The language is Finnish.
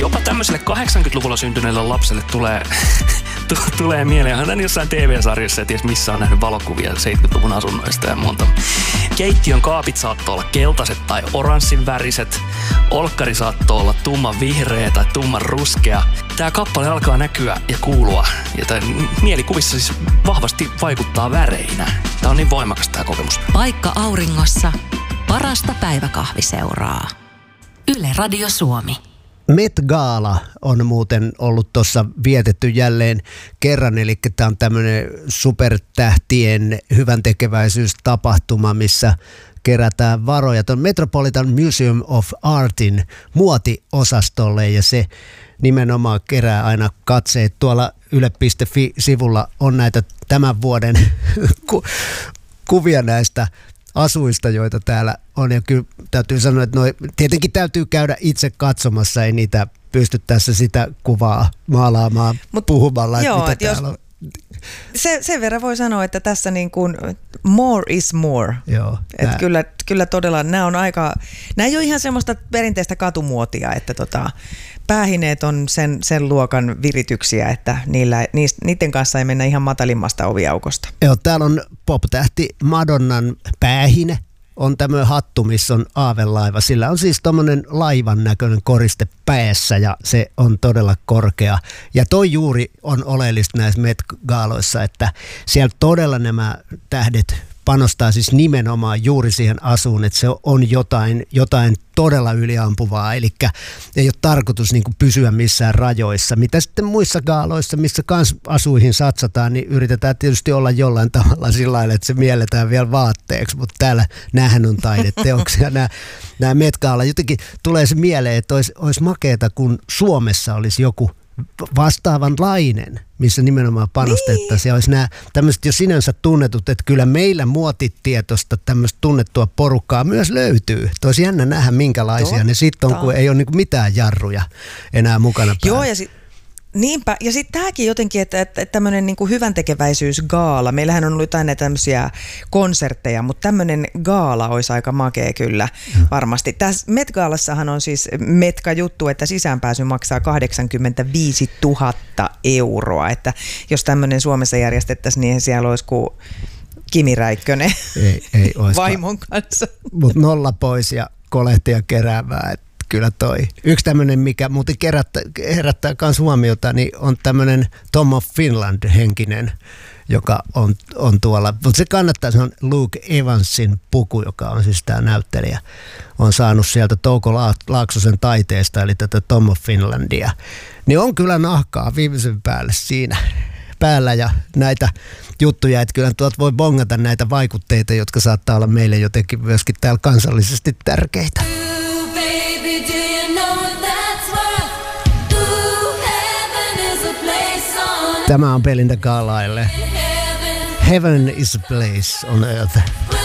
Jopa tämmöiselle 80-luvulla syntyneelle lapselle tulee mieleen. Hän on jossain TV-sarjassa ja ties missä on nähnyt valokuvia 70-luvun asunnoista ja monta. Keittiön kaapit saattoi olla keltaiset tai oranssin väriset. Olkkari saattoi olla tumman vihreä tai tumman ruskea. Tämä kappale alkaa näkyä ja kuulua. Ja tämä mielikuvissa siis vahvasti vaikuttaa väreinä. Tämä on niin voimakas tämä kokemus. Paikka auringossa. Parasta päiväkahviseuraa. Yle Radio Suomi. Met Gala on muuten ollut tuossa vietetty jälleen kerran, eli tämä on tämmöinen supertähtien hyväntekeväisyystapahtuma, missä kerätään varoja tuon Metropolitan Museum of Artin muotiosastolle, ja se nimenomaan kerää aina katseet. Tuolla yle.fi-sivulla on näitä tämän vuoden kuvia näistä asuista, joita täällä on, ja kyllä täytyy sanoa, että tietenkin täytyy käydä itse katsomassa, ei niitä pysty tässä sitä kuvaa maalaamaan puhumalla, joo, mitä täällä on. Sen verran voi sanoa, että tässä niin kuin more is more. Joo, että kyllä todella nämä ei ole ihan semmoista perinteistä katumuotia, että päähineet on sen luokan virityksiä, että niiden kanssa ei mennä ihan matalimmasta oviaukosta. Joo, täällä on pop-tähti Madonnan päähine. On tämmöinen hattu, missä on aavelaiva. Sillä on siis tommonen laivan näköinen koriste päässä ja se on todella korkea. Ja toi juuri on oleellista näissä Met-gaaloissa, että siellä todella nämä tähdet panostaa siis nimenomaan juuri siihen asuun, että se on jotain todella yliampuvaa, eli ei ole tarkoitus niin kuin pysyä missään rajoissa. Mitä sitten muissa gaaloissa, missä kans asuihin satsataan, niin yritetään tietysti olla jollain tavalla sillä lailla, että se mielletään vielä vaatteeksi, mutta täällä näähän on taideteoksia. Nämä Met-gaala, jotenkin tulee se mieleen, että olisi makeata, kun Suomessa olisi joku vastaavanlainen, missä nimenomaan panostettaisiin. Ja olisi nämä tämmöiset jo sinänsä tunnetut, että kyllä meillä muotitietoista tämmöistä tunnettua porukkaa myös löytyy. Olisi jännä nähdä minkälaisia ne sitten on, kun ei ole niinku mitään jarruja enää mukana päällä. Joo, ja niinpä. Ja sitten tämäkin jotenkin, että tämmöinen niinku hyväntekeväisyysgaala. Meillähän on ollut aina tämmöisiä konsertteja, mutta tämmöinen gaala olisi aika makea kyllä varmasti. Tässä Met-gaalassahan on siis metka-juttu, että sisäänpääsy maksaa 85 000 €. Että jos tämmöinen Suomessa järjestettäisiin, niin siellä olisi kuin Kimi Räikkönen ei vaimon kanssa. Mutta 0 pois ja kolehtia keräävää. Kyllä toi. Yksi tämmöinen, mikä muuten herättää myös huomiota, niin on tämmöinen Tom of Finland-henkinen, joka on tuolla. Mutta se kannattaa, se on Luke Evansin puku, joka on siis tämä näyttelijä. On saanut sieltä Touko Laaksosen taiteesta, eli tätä Tom of Finlandia. Niin on kyllä nahkaa viimeisen päälle siinä päällä ja näitä juttuja, että kyllä tuolta voi bongata näitä vaikutteita, jotka saattaa olla meille jotenkin myöskin täällä kansallisesti tärkeitä. Tämä on Belinda Carlisle. Heaven is a place on earth.